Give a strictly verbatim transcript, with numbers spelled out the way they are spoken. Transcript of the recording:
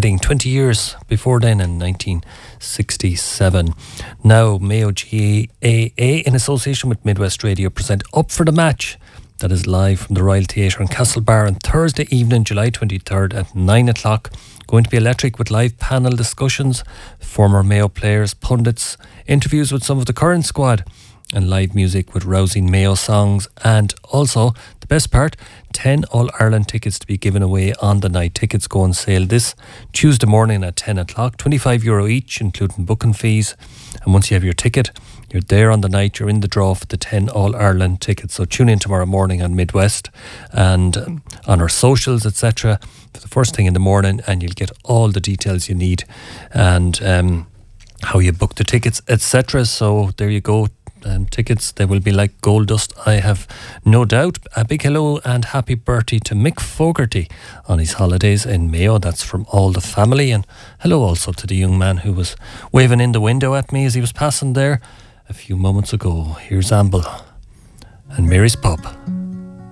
ending twenty years before then in nineteen sixty-seven. Now Mayo G A A in association with Midwest Radio present Up for the Match. That is live from the Royal Theatre in Castlebar on Thursday evening, July twenty-third at nine o'clock. Going to be electric with live panel discussions, former Mayo players, pundits, interviews with some of the current squad, and live music with rousing Mayo songs. And also, the best part, ten All-Ireland tickets to be given away on the night. Tickets go on sale this Tuesday morning at ten o'clock, twenty-five euro each, including booking fees. And once you have your ticket, you're there on the night, you're in the draw for the ten All-Ireland tickets. So tune in tomorrow morning on Midwest and um, on our socials, et cetera, for the first thing in the morning, and you'll get all the details you need and um, how you book the tickets, et cetera. So there you go. Um, tickets, they will be like gold dust, I have no doubt. A big hello and happy birthday to Mick Fogarty on his holidays in Mayo. That's from all the family. And hello also to the young man who was waving in the window at me as he was passing there a few moments ago. Here's Amble and Mary's Pub.